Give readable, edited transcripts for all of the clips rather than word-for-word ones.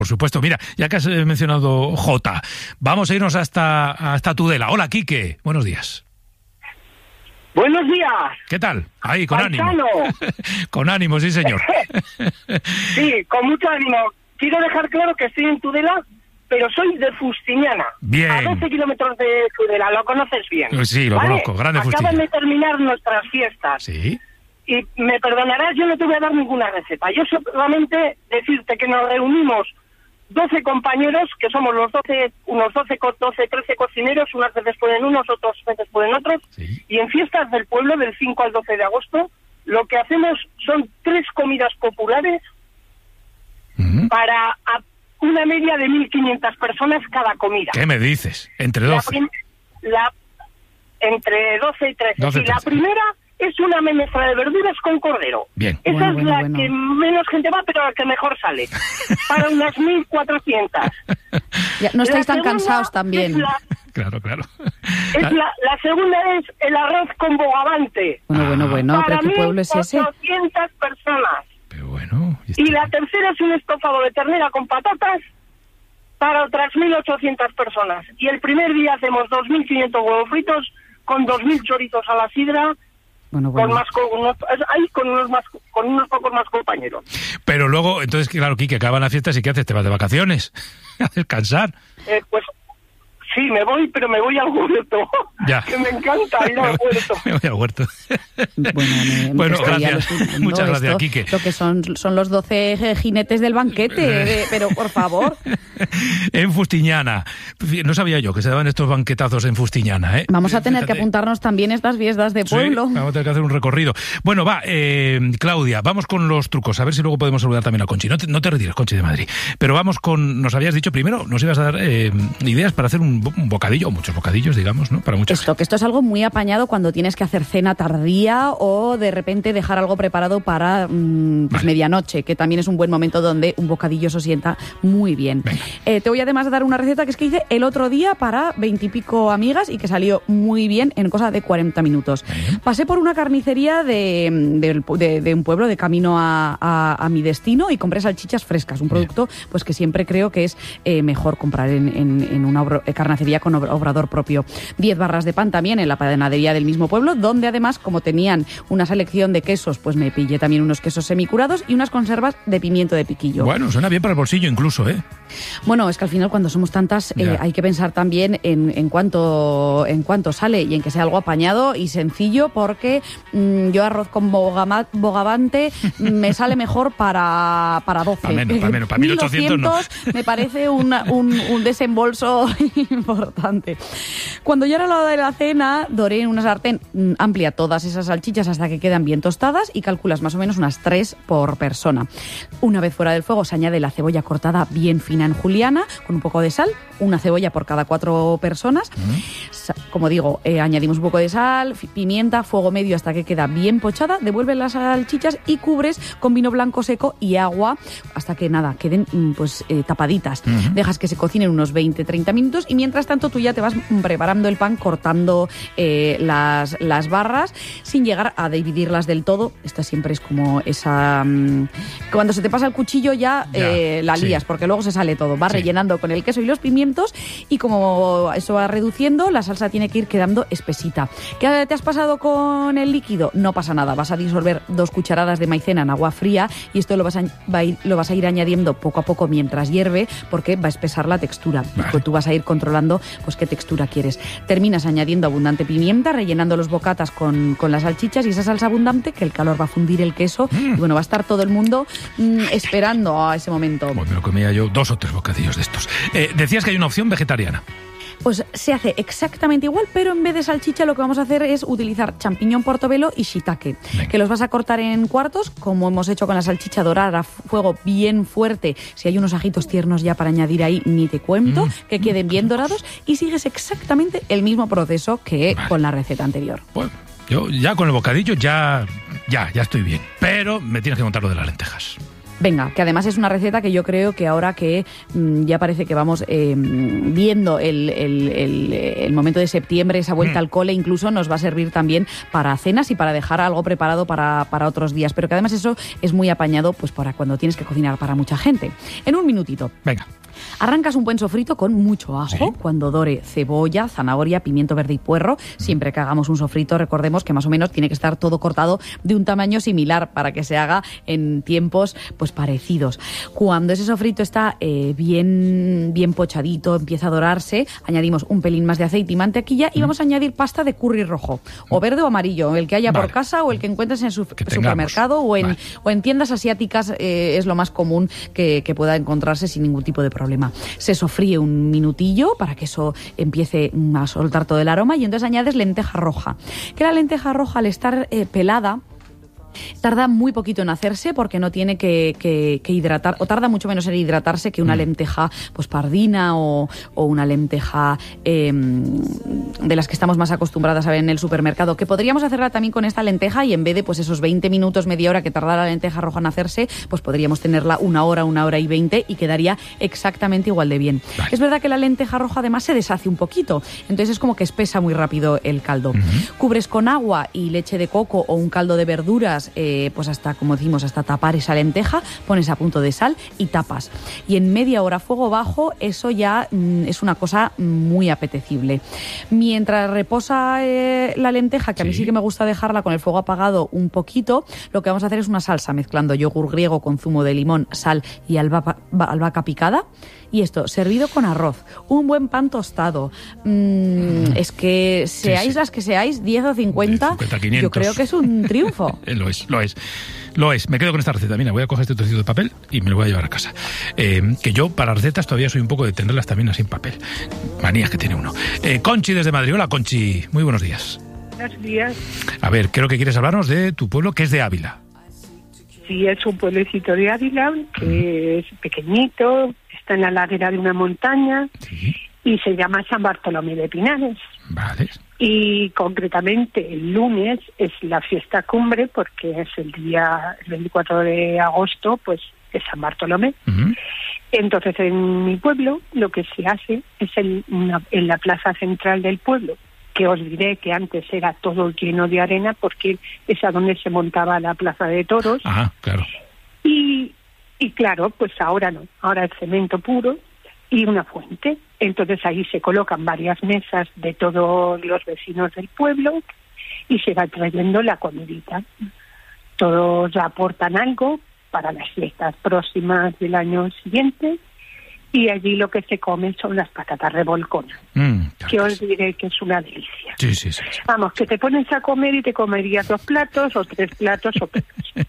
Por supuesto. Mira, ya que has mencionado Jota, vamos a irnos hasta Tudela. Hola, Quique. Buenos días. Buenos días. ¿Qué tal? Ahí, con Paisano. ánimo. Con ánimo, sí, señor. Sí, con mucho ánimo. Quiero dejar claro que estoy en Tudela, pero soy de Fustiñana. Bien. A 12 kilómetros de Tudela, lo conoces bien. Sí, lo conozco, grande Fustiñana. Acaban de terminar nuestras fiestas. Sí. Y me perdonarás, yo no te voy a dar ninguna receta. Yo solamente decirte que nos reunimos 12 compañeros, que somos los 12, unos 13 cocineros, unas veces pueden unos, otras veces pueden otros, Sí. y en fiestas del pueblo del 5 al 12 de agosto, lo que hacemos son 3 comidas populares para una media de 1.500 personas cada comida. ¿Qué me dices? Entre 12. Entre 12 y 13. 12 y y la 13. primera es una menestra de verduras con cordero. Bien. Esa Bueno. que menos gente va, pero la que mejor sale. Para unas 1.400. Ya, no estáis La tan segunda cansados también. Claro. La segunda es el arroz con bogavante. Bueno, ¿pero Para qué pueblo es ese? 1.800 personas. Pero bueno. Y la tercera es un estofado de ternera con patatas para otras 1.800 personas. Y el primer día hacemos 2.500 huevos fritos con 2.000 choritos a la sidra. Bueno. Con unos pocos más compañeros. Pero luego, entonces, claro, Quique, acaban las fiestas y ¿qué haces? ¿Te vas de vacaciones? ¿A descansar? Pues sí, me voy, pero me voy al huerto. Ya. Que me encanta ir al huerto. Me voy al huerto. Bueno, Gracias. alucinando. Muchas gracias, Quique. Lo que son los 12 jinetes del banquete, pero por favor. En Fustiñana. No sabía yo que se daban estos banquetazos en Fustiñana, ¿eh? Vamos a tener que Fíjate. apuntarnos también estas fiestas de pueblo. Sí, vamos a tener que hacer un recorrido. Bueno, va, Claudia, vamos con los trucos, a ver si luego podemos saludar también a Conchi. No te retires, Conchi de Madrid. Pero vamos con, nos habías dicho primero, nos ibas a dar ideas para hacer un bocadillo, o muchos bocadillos, digamos, ¿no? Para muchas. Esto es algo muy apañado cuando tienes que hacer cena tardía o de repente dejar algo preparado para medianoche, que también es un buen momento donde un bocadillo se sienta muy bien. Te voy además a dar una receta que es que hice el otro día para 20 y pico amigas y que salió muy bien en cosa de 40 minutos. Pasé por una carnicería de un pueblo de camino a mi destino y compré salchichas frescas, un producto pues que siempre creo que es mejor comprar en una carnicería con obrador propio. 10 barras de pan también en la panadería del mismo pueblo, donde además, como tenían una selección de quesos, pues me pillé también unos quesos semicurados y unas conservas de pimiento de piquillo. Bueno, suena bien para el bolsillo incluso, ¿eh? Bueno, es que al final cuando somos tantas hay que pensar también en cuánto sale y en que sea algo apañado y sencillo, porque yo arroz con bogavante me sale mejor para 12. Para menos, para 1.800 no. Me parece un desembolso importante. Cuando ya era la hora de la cena, doré en una sartén amplia todas esas salchichas hasta que quedan bien tostadas y calculas más o menos unas 3 por persona. Una vez fuera del fuego se añade la cebolla cortada bien fina en juliana, con un poco de sal, una cebolla por cada 4 personas. Como digo, añadimos un poco de sal, pimienta, fuego medio hasta que queda bien pochada, devuelves las salchichas y cubres con vino blanco seco y agua hasta que queden tapaditas. Dejas que se cocinen unos 20-30 minutos y mientras tanto tú ya te vas preparando el pan, cortando las barras sin llegar a dividirlas del todo. Esta siempre es como esa... cuando se te pasa el cuchillo ya la lías, porque luego se sale todo. Vas rellenando con el queso y los pimientos y como eso va reduciendo, la salsa tiene que ir quedando espesita. ¿Qué te has pasado con el líquido? No pasa nada. Vas a disolver 2 cucharadas de maicena en agua fría y esto lo vas a ir añadiendo poco a poco mientras hierve, porque va a espesar la textura. Pues tú vas a ir controlando pues qué textura quieres. Terminas añadiendo abundante pimienta, rellenando los bocatas con las salchichas y esa salsa abundante, que el calor va a fundir el queso y bueno, va a estar todo el mundo esperando a ese momento. Bueno, me lo comía yo 2 o 3 bocadillos de estos. Decías que hay una opción vegetariana. Pues se hace exactamente igual, pero en vez de salchicha lo que vamos a hacer es utilizar champiñón portobelo y shiitake, que los vas a cortar en cuartos, como hemos hecho con la salchicha, dorar a fuego bien fuerte. Si hay unos ajitos tiernos ya para añadir ahí, ni te cuento, que queden bien dorados, y sigues exactamente el mismo proceso que con la receta anterior. Bueno, yo ya con el bocadillo ya estoy bien, pero me tienes que contar lo de las lentejas. Venga, que además es una receta que yo creo que ahora que ya parece que vamos viendo el momento de septiembre, esa vuelta al cole, incluso nos va a servir también para cenas y para dejar algo preparado para otros días. Pero que además eso es muy apañado pues para cuando tienes que cocinar para mucha gente. En un minutito. Venga. Arrancas un buen sofrito con mucho ajo, sí, cuando dore cebolla, zanahoria, pimiento verde y puerro. Siempre que hagamos un sofrito, recordemos que más o menos tiene que estar todo cortado de un tamaño similar para que se haga en tiempos pues parecidos. Cuando ese sofrito está bien pochadito, empieza a dorarse, añadimos un pelín más de aceite y mantequilla y vamos a añadir pasta de curry rojo, o verde o amarillo, el que haya por casa o el que encuentres en su supermercado o en tiendas asiáticas, es lo más común que pueda encontrarse sin ningún tipo de problema. Se sofríe un minutillo para que eso empiece a soltar todo el aroma y entonces añades lenteja roja. Que la lenteja roja, al estar pelada, tarda muy poquito en hacerse porque no tiene que hidratar, o tarda mucho menos en hidratarse que una lenteja pues pardina o una lenteja de las que estamos más acostumbradas a ver en el supermercado, que podríamos hacerla también con esta lenteja y en vez de pues esos 20 minutos, media hora que tarda la lenteja roja en hacerse, pues podríamos tenerla una hora y 20 y quedaría exactamente igual de bien. Vale. Es verdad que la lenteja roja además se deshace un poquito, entonces es como que espesa muy rápido el caldo. Cubres con agua y leche de coco o un caldo de verduras, pues hasta, como decimos, hasta tapar esa lenteja, pones a punto de sal y tapas. Y en media hora a fuego bajo, eso ya es una cosa muy apetecible. Mientras reposa la lenteja, que a mí sí que me gusta dejarla con el fuego apagado un poquito, lo que vamos a hacer es una salsa mezclando yogur griego con zumo de limón, sal y albahaca picada. Y esto, servido con arroz, un buen pan tostado. Es que seáis las que seáis, 10 o 50, 500. Yo creo que es un triunfo. Lo es. Me quedo con esta receta. Mira, voy a coger este trocito de papel y me lo voy a llevar a casa. Que yo, para recetas, todavía soy un poco de tenerlas también así en papel. Manías que tiene uno. Conchi desde Madrid. Hola, Conchi. Muy buenos días. Buenos días. A ver, creo que quieres hablarnos de tu pueblo, que es de Ávila. Sí, es un pueblecito de Ávila, que es pequeñito, está en la ladera de una montaña, y se llama San Bartolomé de Pinares. Vale. Y concretamente el lunes es la fiesta cumbre, porque es el 24 de agosto, pues es San Bartolomé. Entonces en mi pueblo lo que se hace es en la plaza central del pueblo, que os diré que antes era todo lleno de arena porque es a donde se montaba la plaza de toros. Ajá, claro. Y claro, pues ahora no, ahora es cemento puro y una fuente. Entonces ahí se colocan varias mesas de todos los vecinos del pueblo y se va trayendo la comidita. Todos aportan algo para las fiestas próximas del año siguiente. Y allí lo que se come son las patatas revolconas, que os diré que es una delicia. Sí. Vamos, que te pones a comer y te comerías 2 platos o 3 platos o menos.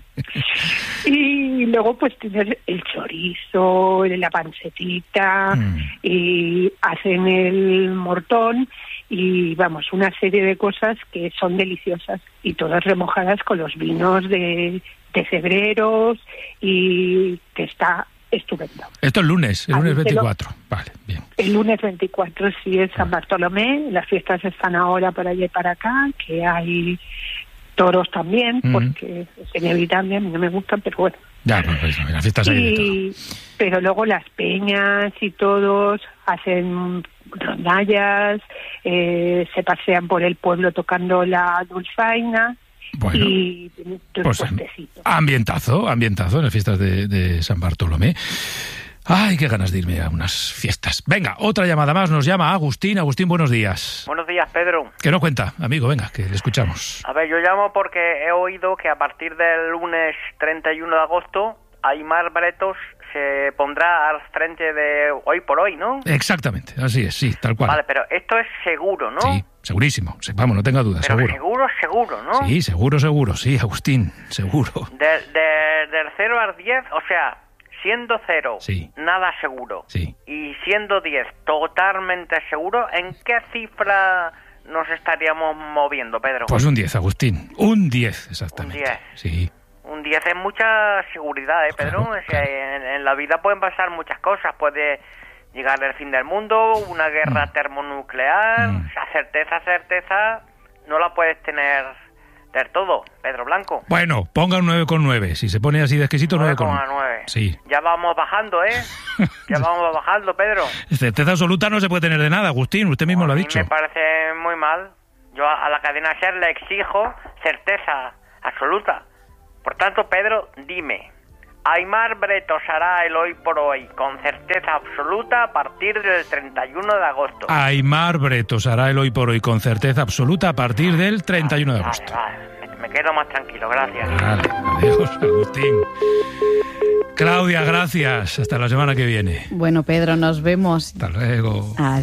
Y luego pues tienes el chorizo, la pancetita, y hacen el mortón y vamos, una serie de cosas que son deliciosas y todas remojadas con los vinos de cebreros y que está estupendo. Esto es lunes, el lunes 24. Vale, bien. El lunes 24 sí es San Bartolomé, las fiestas están ahora para allá y para acá, que hay toros también, porque es inevitable, a mí no me gustan, pero bueno. Ya, pues las fiestas hay de todo. Pero luego las peñas y todos hacen rondallas, se pasean por el pueblo tocando la dulzaina. Bueno, y pues ambientazo en las fiestas de San Bartolomé. Ay, qué ganas de irme a unas fiestas. Venga, otra llamada más, nos llama Agustín. Agustín, buenos días. Buenos días, Pedro. ¿Qué nos cuenta, amigo? Venga, que le escuchamos. A ver, yo llamo porque he oído que a partir del lunes 31 de agosto Aimar Bretos se pondrá al frente de Hoy por Hoy, ¿no? Exactamente, así es, sí, tal cual. Vale, pero esto es seguro, ¿no? Sí, segurísimo. Vamos, no tenga dudas, pero seguro. seguro, ¿no? Sí, seguro, sí, Agustín, seguro. Del 0 al 10, o sea, siendo 0, sí, nada seguro. Sí. Y siendo 10, totalmente seguro, ¿en qué cifra nos estaríamos moviendo, Pedro? Pues un 10, Agustín. Un 10, exactamente. Un 10. Sí. Un 10 es mucha seguridad, Pedro. Claro, o sea, en la vida pueden pasar muchas cosas. Puede llegar el fin del mundo, una guerra termonuclear. O sea, certeza, no la puedes tener Del todo, Pedro Blanco. Bueno, ponga un 9,9. Si se pone así de exquisito, 9,9. Sí. Ya vamos bajando, ¿eh? Ya vamos bajando, Pedro. Certeza absoluta no se puede tener de nada, Agustín. Usted mismo lo ha dicho. Me parece muy mal. Yo a la cadena SER le exijo certeza absoluta. Por tanto, Pedro, dime. Aimar Bretos hará el hoy por hoy con certeza absoluta a partir del 31 de agosto. Aimar Bretos hará el hoy por hoy con certeza absoluta a partir del 31 de agosto. Vale. Me quedo más tranquilo, gracias. Vale, adiós, Agustín. Claudia, gracias. Hasta la semana que viene. Bueno, Pedro, nos vemos. Hasta luego. Adiós.